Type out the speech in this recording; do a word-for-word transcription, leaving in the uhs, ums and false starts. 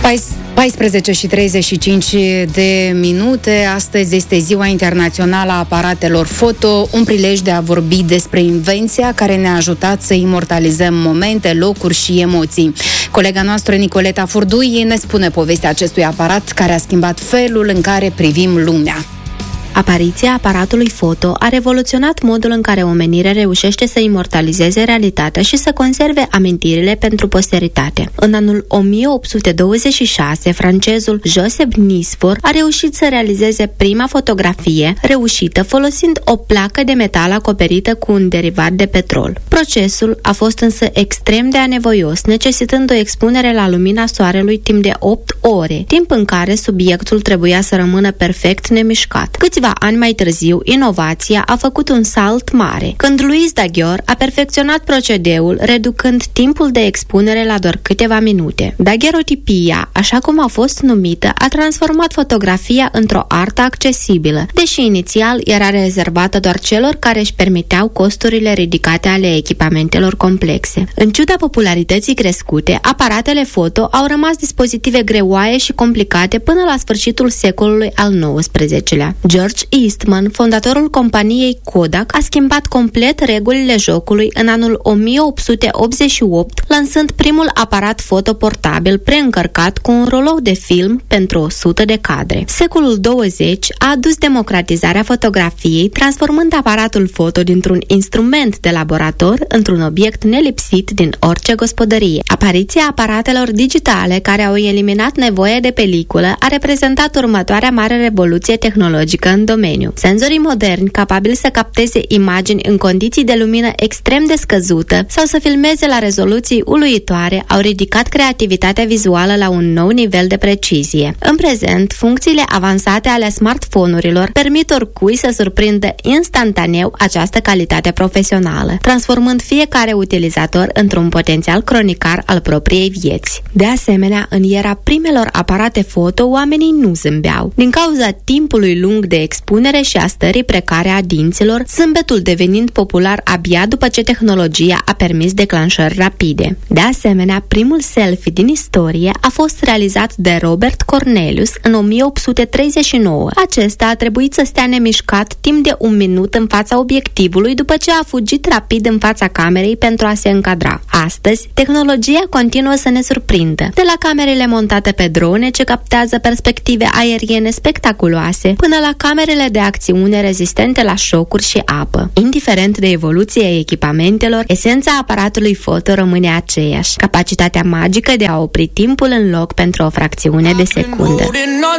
paisprezece și treizeci și cinci de minute. Astăzi este Ziua Internațională a Aparatelor Foto, un prilej de a vorbi despre invenția care ne-a ajutat să imortalizăm momente, locuri și emoții. Colega noastră, Nicoleta Furdui, ne spune povestea acestui aparat care a schimbat felul în care privim lumea. Apariția aparatului foto a revoluționat modul în care omenirea reușește să imortalizeze realitatea și să conserve amintirile pentru posteritate. În anul o mie opt sute douăzeci și șase, francezul Joseph Nisfor a reușit să realizeze prima fotografie reușită folosind o placă de metal acoperită cu un derivat de petrol. Procesul a fost însă extrem de anevoios, necesitând o expunere la lumina soarelui timp de opt ore, timp în care subiectul trebuia să rămână perfect nemișcat. Câțiva ani mai târziu, inovația a făcut un salt mare, când Louis Daguerre a perfecționat procedeul, reducând timpul de expunere la doar câteva minute. Daguerreotipia, așa cum a fost numită, a transformat fotografia într-o artă accesibilă, deși inițial era rezervată doar celor care își permiteau costurile ridicate ale echipamentelor complexe. În ciuda popularității crescute, aparatele foto au rămas dispozitive greoaie și complicate până la sfârșitul secolului al nouăsprezecelea. George Eastman, fondatorul companiei Kodak, a schimbat complet regulile jocului în anul o mie opt sute optzeci și opt, lansând primul aparat foto portabil preîncărcat cu un rolou de film pentru o sută de cadre. Secolul douăzeci a adus democratizarea fotografiei, transformând aparatul foto dintr-un instrument de laborator într-un obiect nelipsit din orice gospodărie. Apariția aparatelor digitale care au eliminat nevoia de peliculă a reprezentat următoarea mare revoluție tehnologică în domeniu. Senzorii moderni capabili să capteze imagini în condiții de lumină extrem de scăzută sau să filmeze la rezoluții uluitoare au ridicat creativitatea vizuală la un nou nivel de precizie. În prezent, funcțiile avansate ale smartphone-urilor permit oricui să surprindă instantaneu această calitate profesională, transformând fiecare utilizator într-un potențial cronicar al propriei vieți. De asemenea, în era primelor aparate foto, oamenii nu zâmbeau. Din cauza timpului lung de expunere și a stării precare a dinților, zâmbetul devenind popular abia după ce tehnologia a permis declanșări rapide. De asemenea, primul selfie din istorie a fost realizat de Robert Cornelius în o mie opt sute treizeci și nouă. Acesta a trebuit să stea nemișcat timp de un minut în fața obiectivului după ce a fugit rapid în fața camerei pentru a se încadra. Astăzi, tehnologia continuă să ne surprindă, de la camerele montate pe drone ce captează perspective aeriene spectaculoase, până la camerele de acțiune rezistente la șocuri și apă. Indiferent de evoluția echipamentelor, esența aparatului foto rămâne aceeași: capacitatea magică de a opri timpul în loc pentru o fracțiune de secundă.